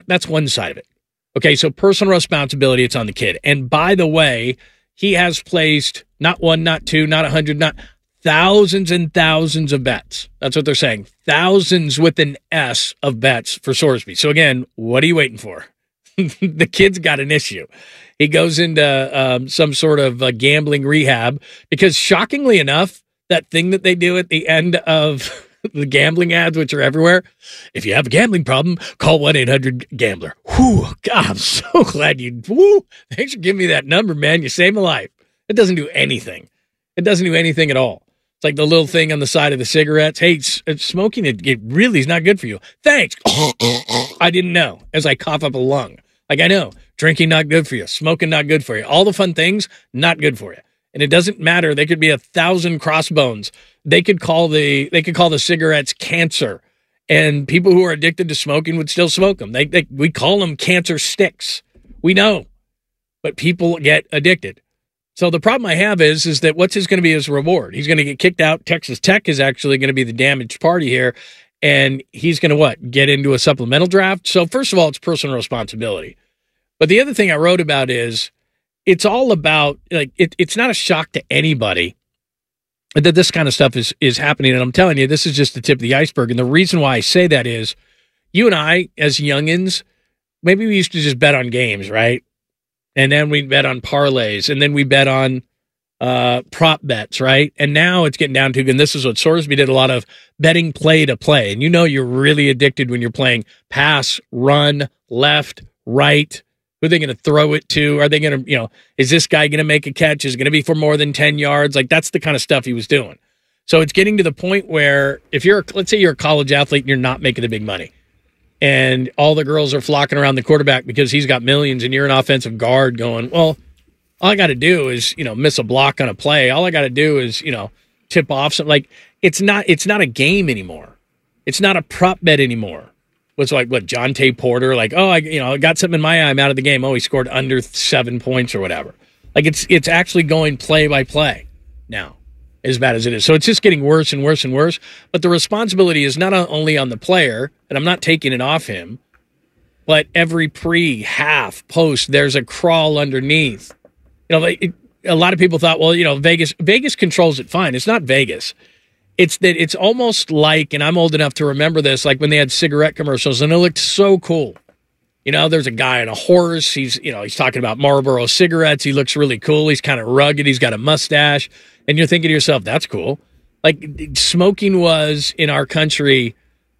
that's one side of it. Okay, so personal responsibility, it's on the kid. And by the way, he has placed not one, not two, not 100, not thousands and thousands of bets. That's what they're saying. Thousands with an S of bets for Sorsby. So again, what are you waiting for? The kid's got an issue. He goes into some sort of gambling rehab because shockingly enough, that thing that they do at the end of the gambling ads, which are everywhere, if you have a gambling problem, call 1-800-GAMBLER. Whew, God, I'm so glad thanks for giving me that number, man. You saved my life. It doesn't do anything. It doesn't do anything at all. It's like the little thing on the side of the cigarettes. Hey, smoking, it really is not good for you. Thanks. I didn't know as I cough up a lung. Like, I know, drinking not good for you, smoking not good for you. All the fun things, not good for you. And it doesn't matter. They could be 1,000 crossbones. They could call the cigarettes cancer. And people who are addicted to smoking would still smoke them. We call them cancer sticks. We know. But people get addicted. So the problem I have is that what's going to be his reward? He's going to get kicked out. Texas Tech is actually going to be the damaged party here. And he's going to what? Get into a supplemental draft? So first of all, it's personal responsibility. But the other thing I wrote about is it's all about, like, it's not a shock to anybody that this kind of stuff is happening. And I'm telling you, this is just the tip of the iceberg. And the reason why I say that is you and I, as youngins, maybe we used to just bet on games, right? And then we bet on parlays, and then we bet on prop bets, right? And now it's getting down to, and this is what Sorsby did, a lot of betting play to play. And you know you're really addicted when you're playing pass, run, left, right. Who are they going to throw it to? Are they going to, is this guy going to make a catch? Is it going to be for more than 10 yards? Like, that's the kind of stuff he was doing. So it's getting to the point where if let's say you're a college athlete and you're not making the big money, and all the girls are flocking around the quarterback because he's got millions and you're an offensive guard going, well, all I got to do is, miss a block on a play. All I got to do is, tip off something. Like, it's not a game anymore. It's not a prop bet anymore. It's like, what, John Tay Porter, like, oh, I got something in my eye, I'm out of the game. Oh, he scored under 7 points or whatever. Like, it's actually going play by play now, as bad as it is. So it's just getting worse and worse and worse. But the responsibility is not only on the player, and I'm not taking it off him, but every pre, half, post, there's a crawl underneath. A lot of people thought, well, Vegas controls it fine. It's not Vegas. It's that it's almost like, and I'm old enough to remember this, like when they had cigarette commercials, and it looked so cool. There's a guy on a horse. He's talking about Marlboro cigarettes. He looks really cool. He's kind of rugged. He's got a mustache. And you're thinking to yourself, that's cool. Like, smoking was, in our country,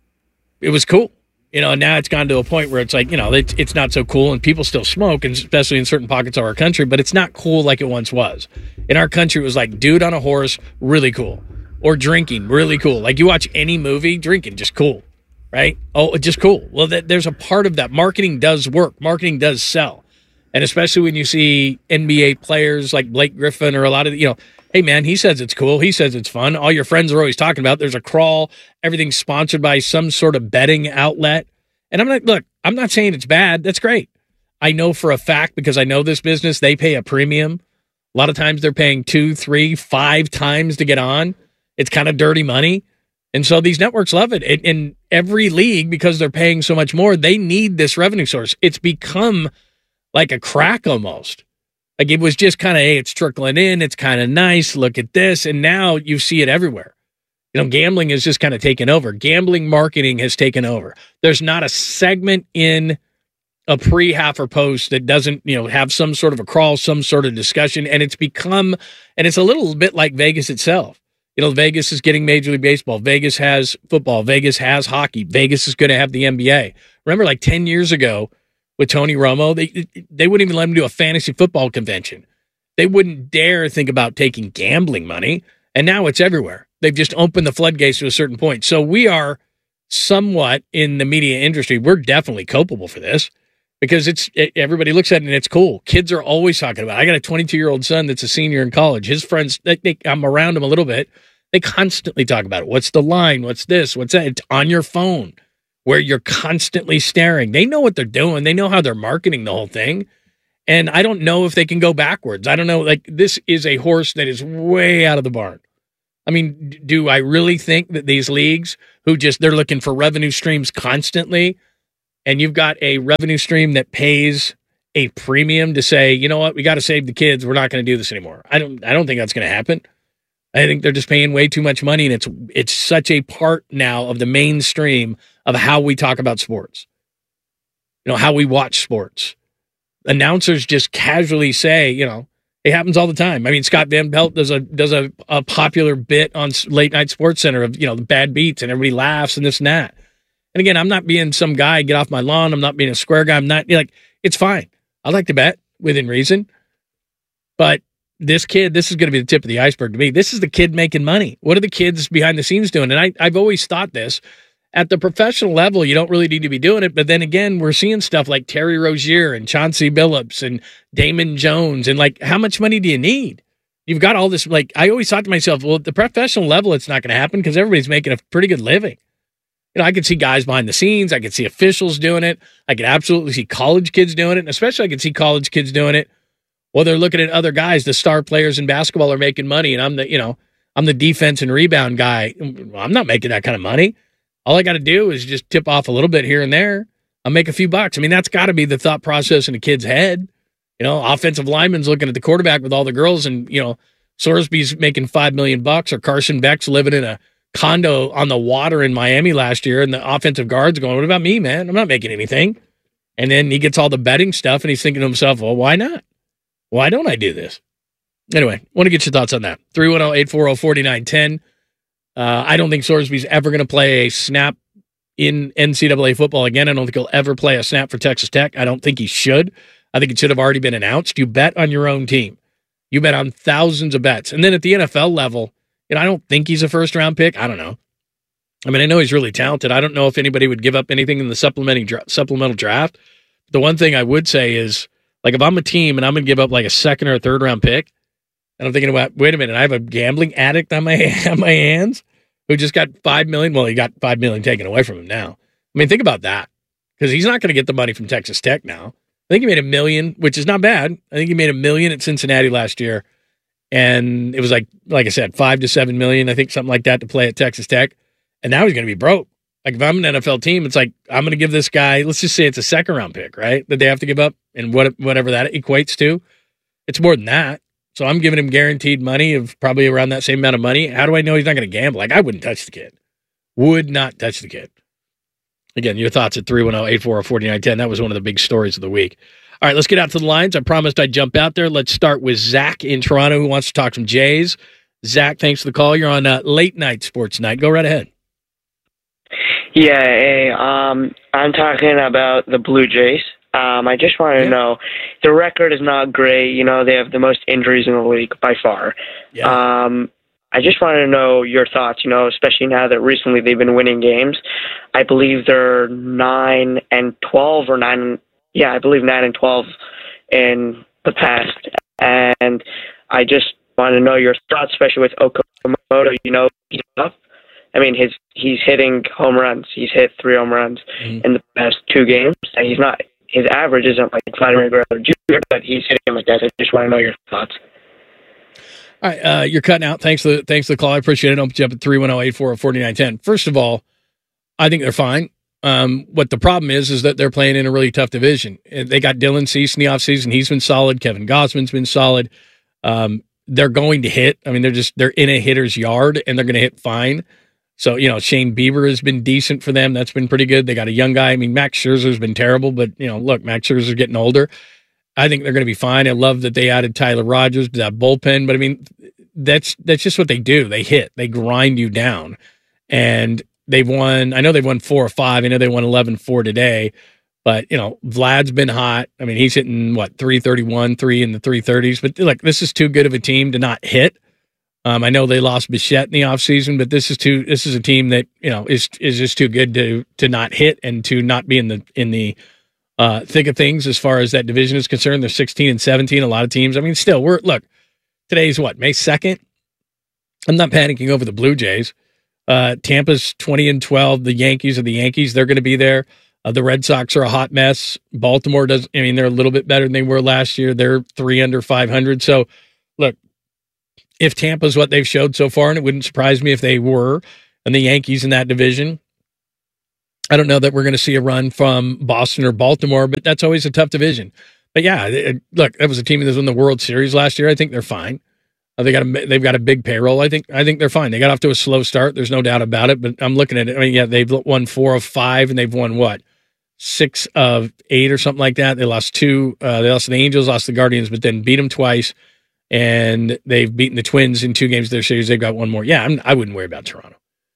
it was cool. And now it's gone to a point where it's like, it's not so cool, and people still smoke, and especially in certain pockets of our country, but it's not cool like it once was. In our country, it was like dude on a horse, really cool. Or drinking, really cool. Like, you watch any movie, drinking, just cool, right? Oh, just cool. Well, there's a part of that. Marketing does work. Marketing does sell. And especially when you see NBA players like Blake Griffin or a lot of, hey, man, he says it's cool. He says it's fun. All your friends are always talking about. There's a crawl. Everything's sponsored by some sort of betting outlet. And I'm not saying it's bad. That's great. I know for a fact, because I know this business, they pay a premium. A lot of times they're paying 2, 3, 5 times to get on. It's kind of dirty money. And so these networks love it. In every league, because they're paying so much more, they need this revenue source. It's become like a crack almost. Like, it was just kind of, hey, it's trickling in. It's kind of nice. Look at this. And now you see it everywhere. Gambling has just kind of taken over. Gambling marketing has taken over. There's not a segment in a pre, half, or post that doesn't, have some sort of a crawl, some sort of discussion. And it's become, and it's a little bit like Vegas itself. Vegas is getting Major League Baseball. Vegas has football. Vegas has hockey. Vegas is going to have the NBA. Remember, like 10 years ago with Tony Romo, they wouldn't even let him do a fantasy football convention. They wouldn't dare think about taking gambling money. And now it's everywhere. They've just opened the floodgates to a certain point. So we are somewhat in the media industry. We're definitely culpable for this because everybody looks at it and it's cool. Kids are always talking about it. I got a 22-year-old son that's a senior in college. His friends, I'm around him a little bit. They constantly talk about it. What's the line? What's this? What's that? It's on your phone where you're constantly staring. They know what they're doing. They know how they're marketing the whole thing. And I don't know if they can go backwards. I don't know. Like, this is a horse that is way out of the barn. I mean, do I really think that these leagues they're looking for revenue streams constantly, and you've got a revenue stream that pays a premium to say, you know what, we got to save the kids. We're not going to do this anymore. I don't think that's going to happen. I think they're just paying way too much money, and it's such a part now of the mainstream of how we talk about sports. You know, how we watch sports. Announcers just casually say, you know, it happens all the time. I mean, Scott Van Pelt does a popular bit on Late Night Sports Center of, you know, the bad beats, and everybody laughs and this and that. And again, I'm not being some guy, get off my lawn. I'm not being a square guy. I'm not, like, it's fine. I like to bet within reason. But this kid, this is going to be the tip of the iceberg to me. This is the kid making money. What are the kids behind the scenes doing? And I've always thought this. At the professional level, you don't really need to be doing it. But then again, we're seeing stuff like Terry Rozier and Chauncey Billups and Damon Jones. And, like, how much money do you need? You've got all this. Like, I always thought to myself, well, at the professional level, it's not going to happen because everybody's making a pretty good living. You know, I could see guys behind the scenes. I could see officials doing it. I could absolutely see college kids doing it. And especially I could see college kids doing it. Well, they're looking at other guys. The star players in basketball are making money, and I'm the defense and rebound guy. I'm not making that kind of money. All I got to do is just tip off a little bit here and there. I'll make a few bucks. I mean, that's got to be the thought process in a kid's head. You know, offensive lineman's looking at the quarterback with all the girls, and, you know, Sorsby's making $5 million, or Carson Beck's living in a condo on the water in Miami last year, and the offensive guard's going, what about me, man? I'm not making anything. And then he gets all the betting stuff, and he's thinking to himself, well, why not? Why don't I do this? Anyway, want to get your thoughts on that. 310-840-4910. I don't think Sorsby's ever going to play a snap in NCAA football again. I don't think he'll ever play a snap for Texas Tech. I don't think he should. I think it should have already been announced. You bet on your own team. You bet on thousands of bets. And then at the NFL level, you know, I don't think he's a first-round pick. I don't know. I mean, I know he's really talented. I don't know if anybody would give up anything in the supplemental draft. The one thing I would say is, like, if I'm a team and I'm going to give up like a second or a third-round pick, and I'm thinking about, wait a minute, I have a gambling addict on my hands who just got $5 million. Well, he got $5 million taken away from him now. I mean, think about that, because he's not going to get the money from Texas Tech now. I think he made $1 million, which is not bad. I think he made $1 million at Cincinnati last year, and it was like I said, $5 to $7 million, I think, something like that, to play at Texas Tech. And now he's going to be broke. Like, if I'm an NFL team, it's like, I'm going to give this guy, let's just say it's a second-round pick, right, that they have to give up, and whatever that equates to. It's more than that. So I'm giving him guaranteed money of probably around that same amount of money. How do I know he's not going to gamble? Like, I wouldn't touch the kid. Would not touch the kid. Again, your thoughts at 310-840-4910. That was one of the big stories of the week. All right, let's get out to the lines. I promised I'd jump out there. Let's start with Zach in Toronto, who wants to talk some Jays. Zach, thanks for the call. You're on Late Night Sports Night. Go right ahead. Yeah, hey, I'm talking about the Blue Jays. I just wanted to know, the record is not great. You know, they have the most injuries in the league by far. Yeah. I just wanted to know your thoughts, you know, especially now that recently they've been winning games. I believe they're 9-12 or 9. Yeah, I believe 9-12 in the past. And I just want to know your thoughts, especially with Okamoto. You know, he's up. I mean, he's hitting home runs. He's hit 3 home runs in the past 2 games, and he's not. His average isn't like Vladimir Guerrero Jr., but he's hitting him like that. I just want to know your thoughts. All right, you're cutting out. Thanks for the call. I appreciate it. I'll put you up at 310-840-4910. First of all, I think they're fine. What the problem is that they're playing in a really tough division. They got Dylan Cease in the offseason. He's been solid. Kevin Gausman's been solid. They're going to hit. I mean, they're in a hitter's yard, and they're going to hit fine. So, you know, Shane Bieber has been decent for them. That's been pretty good. They got a young guy. I mean, Max Scherzer's been terrible, but, you know, look, Max Scherzer's getting older. I think they're going to be fine. I love that they added Tyler Rogers to that bullpen, but I mean, that's just what they do. They hit. They grind you down. And they've won, I know they've won 4 or 5. I know they won 11-4 today, but, you know, Vlad's been hot. I mean, he's hitting, 331, 3 in the 330s, but like, this is too good of a team to not hit. I know they lost Bichette in the offseason, but this is a team that, you know, is just too good to not hit and to not be in the thick of things as far as that division is concerned. They're 16-17. A lot of teams. I mean, still, today's May 2nd. I'm not panicking over the Blue Jays. Tampa's 20-12. The Yankees are the Yankees. They're going to be there. The Red Sox are a hot mess. Baltimore they're a little bit better than they were last year. They're 3 under 500. So, look, if Tampa's what they've showed so far, and it wouldn't surprise me if they were, and the Yankees in that division, I don't know that we're going to see a run from Boston or Baltimore, but that's always a tough division. But yeah, look, that was a team that won the World Series last year. I think they're fine. They've got a big payroll. I think they're fine. They got off to a slow start. There's no doubt about it. But I'm looking at it. I mean, yeah, they've won 4 of 5, and they've won what, 6 of 8 or something like that. They lost 2. They lost to the Angels, lost to the Guardians, but then beat them twice. And they've beaten the Twins in 2 games of their series. They've got 1 more. Yeah, I wouldn't worry about Toronto.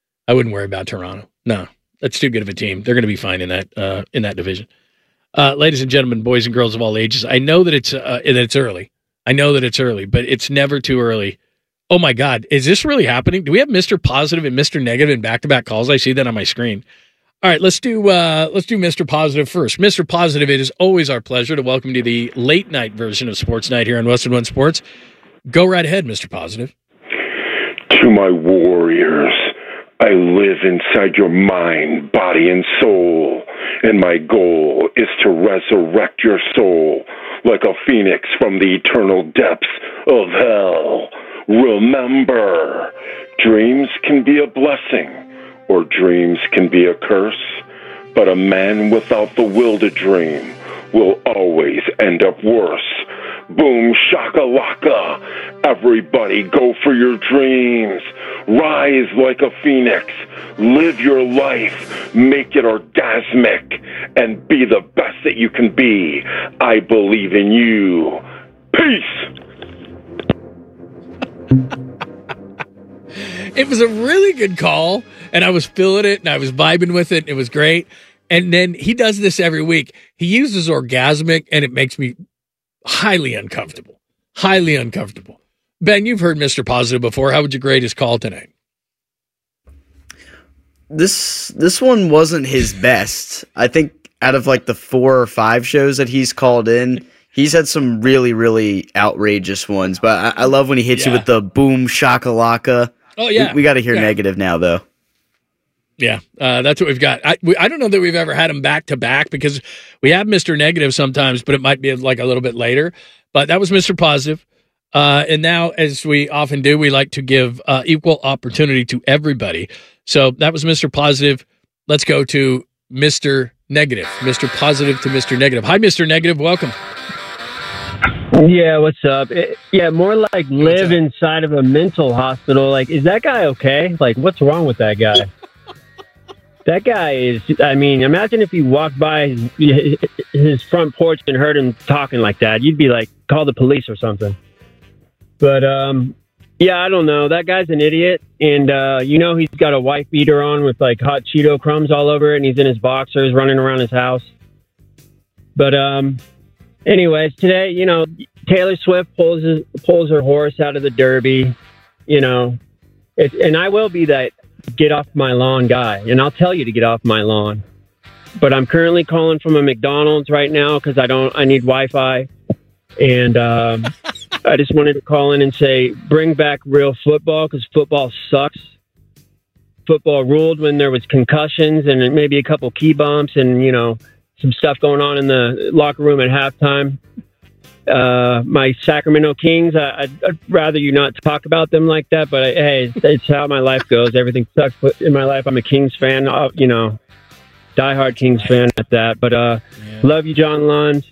No, that's too good of a team. They're going to be fine in that division. Ladies and gentlemen, boys and girls of all ages, I know that it's early. I know that it's early, but it's never too early. Oh my God, is this really happening? Do we have Mr. Positive and Mr. Negative in back-to-back calls? I see that on my screen. All right, let's do Mr. Positive first. Mr. Positive, it is always our pleasure to welcome you to the late night version of Sports Night here on Western One Sports. Go right ahead, Mr. Positive. To my warriors, I live inside your mind, body, and soul, and my goal is to resurrect your soul like a phoenix from the eternal depths of hell. Remember, dreams can be a blessing, or dreams can be a curse, but a man without the will to dream will always end up worse. Boom shakalaka. Everybody go for your dreams. Rise like a phoenix. Live your life. Make it orgasmic. And be the best that you can be. I believe in you. Peace. It was a really good call, and I was feeling it, and I was vibing with it. It was great. And then he does this every week. He uses orgasmic, and it makes me highly uncomfortable. Highly uncomfortable. Ben, you've heard Mr. Positive before. How would you grade his call tonight? This one wasn't his best. I think out of like the 4 or 5 shows that he's called in, he's had some really, really outrageous ones. But I love when he hits you with the boom shakalaka. Oh, yeah. We got to hear negative now, though. Yeah, that's what we've got. I don't know that we've ever had him back to back because we have Mr. Negative sometimes, but it might be like a little bit later. But that was Mr. Positive. And now, as we often do, we like to give equal opportunity to everybody. So that was Mr. Positive. Let's go to Mr. Negative. Mr. Positive to Mr. Negative. Hi, Mr. Negative. Welcome. Yeah, what's up? More like live inside of a mental hospital. Like, is that guy okay? Like, what's wrong with that guy? That guy is, I mean, imagine if you walked by his front porch and heard him talking like that. You'd be like, call the police or something. But, I don't know. That guy's an idiot. And, he's got a wife beater on with, like, hot Cheeto crumbs all over it, and he's in his boxers running around his house. But, anyways, today, Taylor Swift pulls her horse out of the Derby, and I will be that get off my lawn guy, and I'll tell you to get off my lawn. But I'm currently calling from a McDonald's right now because I need Wi-Fi, and I just wanted to call in and say bring back real football because football sucks. Football ruled when there was concussions and maybe a couple key bumps and some stuff going on in the locker room at halftime. My Sacramento Kings, I'd rather you not talk about them like that, but hey, it's how my life goes. Everything sucks in my life. I'm a Kings fan, diehard Kings fan at that. But love you, John Lund.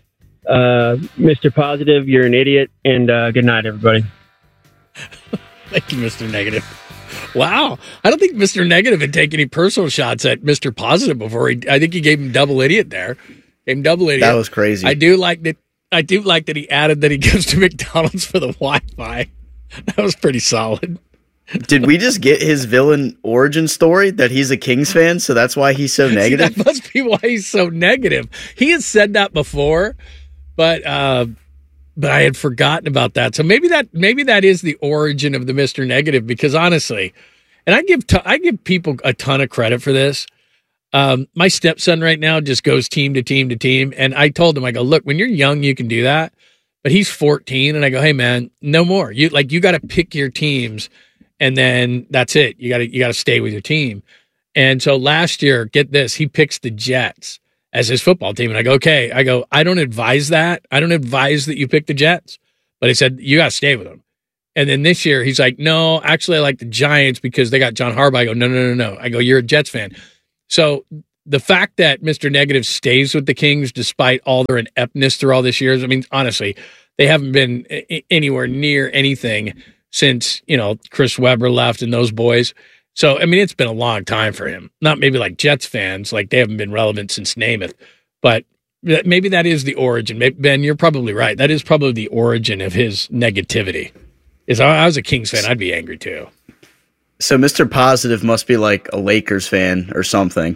Mr. Positive, you're an idiot, and good night, everybody. Thank you, Mr. Negative. Wow. I don't think Mr. Negative had taken any personal shots at Mr. Positive before. I think he gave him double idiot there. That was crazy. I do like that he added that he goes to McDonald's for the Wi-Fi. That was pretty solid. Did we just get his villain origin story that he's a Kings fan, so that's why he's so negative? That must be why he's so negative. He has said that before, but I had forgotten about that. So maybe that is the origin of the Mr. Negative, because honestly, and I give people a ton of credit for this. My stepson right now just goes team to team to team. And I told him, I go, look, when you're young, you can do that, but he's 14. And I go, hey man, no more. You got to pick your teams and then that's it. You got to stay with your team. And so last year, get this, he picks the Jets as his football team. And I go, okay, I don't advise that. I don't advise that you pick the Jets, but he said, you got to stay with them. And then this year he's like, no, actually I like the Giants because they got John Harbaugh. I go, no. I go, you're a Jets fan. So the fact that Mr. Negative stays with the Kings despite all their ineptness through all this years, I mean, honestly, they haven't been anywhere near anything since, Chris Webber left and those boys. So, I mean, it's been a long time for him. Not maybe like Jets fans, like they haven't been relevant since Namath, but maybe that is the origin. Ben, you're probably right. That is probably the origin of his negativity. If I was a Kings fan, I'd be angry too. So Mr. Positive must be like a Lakers fan or something.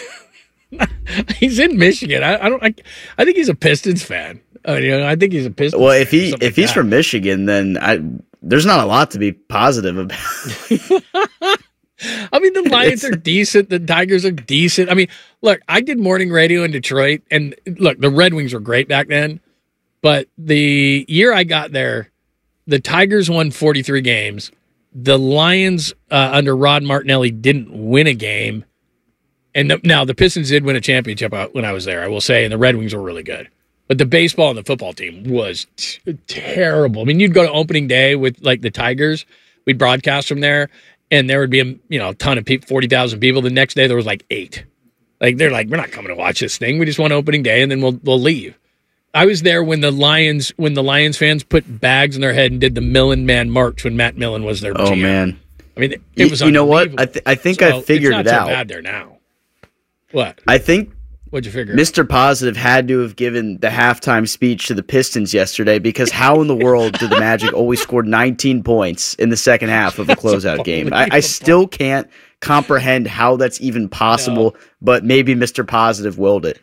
He's in Michigan. I think he's a Pistons fan. I think he's a Pistons. Well, fan if he's from Michigan, then there's not a lot to be positive about. I mean, the Lions are decent. The Tigers are decent. I mean, look, I did morning radio in Detroit, and look, the Red Wings were great back then. But the year I got there, the Tigers won 43 games. The Lions under Rod Martinelli didn't win a game. And now the Pistons did win a championship when I was there, I will say, and the Red Wings were really good. But the baseball and the football team was terrible. I mean, you'd go to opening day with like the Tigers. We'd broadcast from there, and there would be a ton of people, 40,000 people. The next day there was like 8. Like they're like, we're not coming to watch this thing. We just want opening day, and then we'll leave. I was there when the Lions fans put bags in their head and did the Millen Man March when Matt Millen was their GM. Oh man! I mean, it was. You know what? I think I figured it out. It's not so bad there now. What? I think. What'd you figure? Mr. Positive had to have given the halftime speech to the Pistons yesterday, because how in the world did the Magic always score 19 points in the second half of a closeout game? I still can't comprehend how that's even possible, but maybe Mr. Positive willed it.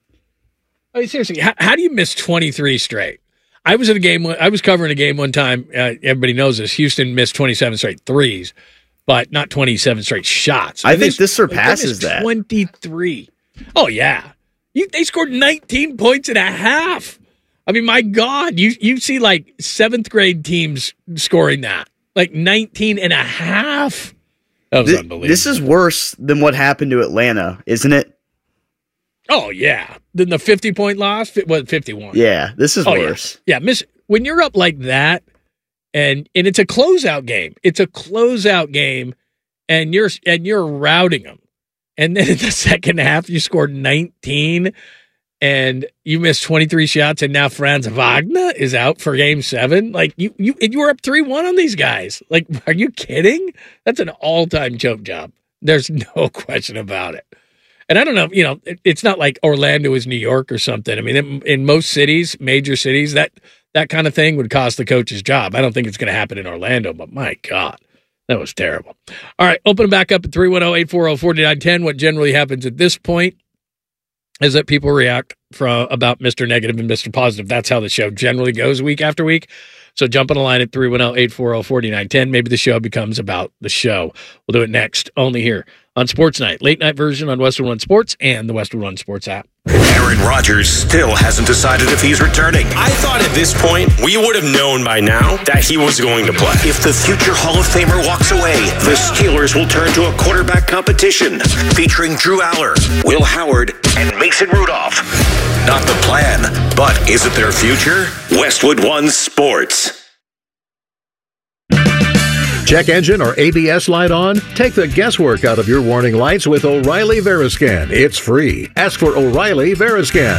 I mean, seriously, how do you miss 23 straight? I was at a game. I was covering a game one time. Everybody knows this. Houston missed 27 straight threes, but not 27 straight shots. I think this surpasses that. 23. Oh yeah, they scored 19 points and a half. I mean, my God, you see like 7th grade teams scoring that, like 19 and a half. That was unbelievable. This is worse than what happened to Atlanta, isn't it? Oh, yeah. Then the 50-point loss? 51. Yeah, this is worse. Yeah, when you're up like that, and it's a closeout game. It's a closeout game, and you're routing them. And then in the second half, you scored 19, and you missed 23 shots, and now Franz Wagner is out for Game 7. Like, you were up 3-1 on these guys. Like, are you kidding? That's an all-time choke job. There's no question about it. And I don't know, it's not like Orlando is New York or something. I mean, in most cities, major cities, that kind of thing would cost the coach's job. I don't think it's going to happen in Orlando, but my God, that was terrible. All right, open it back up at 310-840-4910. What generally happens at this point is that people react about Mr. Negative and Mr. Positive. That's how the show generally goes week after week. So jump on the line at 310-840-4910. Maybe the show becomes about the show. We'll do it next, only here on Sports Night. Late night version on Westwood One Sports and the Westwood One Sports app. Aaron Rodgers still hasn't decided if he's returning. I thought at this point we would have known by now that he was going to play. If the future Hall of Famer walks away, the Steelers will turn to a quarterback competition featuring Drew Aller, Will Howard, and Mason Rudolph. Not the plan, but is it their future? Westwood One Sports. Check engine or ABS light on? Take the guesswork out of your warning lights with O'Reilly Veriscan. It's free. Ask for O'Reilly Veriscan.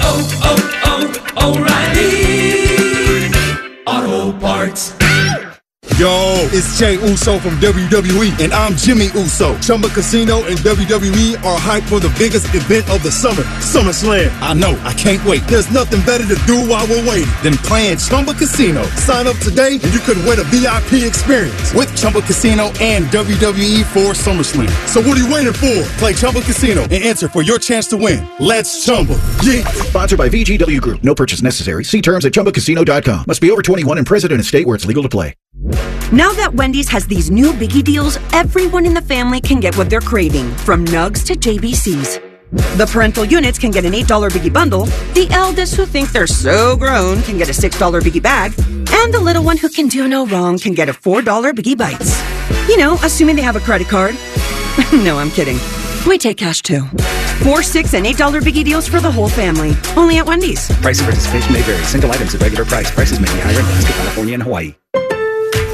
O'Reilly Auto Parts. Yo, it's Jey Uso from WWE, and I'm Jimmy Uso. Chumba Casino and WWE are hyped for the biggest event of the summer, SummerSlam. I know, I can't wait. There's nothing better to do while we're waiting than playing Chumba Casino. Sign up today, and you could win a VIP experience with Chumba Casino and WWE for SummerSlam. So what are you waiting for? Play Chumba Casino and enter for your chance to win. Let's Chumba. Yeah. Sponsored by VGW Group. No purchase necessary. See terms at ChumbaCasino.com. Must be over 21 and present in a state where it's legal to play. Now that Wendy's has these new biggie deals, everyone in the family can get what they're craving, from nugs to JBCs. The parental units can get an $8 biggie bundle, the eldest who think they're so grown can get a $6 biggie bag, and the little one who can do no wrong can get a $4 biggie bites. You know, assuming they have a credit card. No, I'm kidding. We take cash too. 4, $6, and $8 biggie deals for the whole family. Only at Wendy's. Price and participation may vary. Single items at regular price. Prices may be higher in Alaska, California, and Hawaii.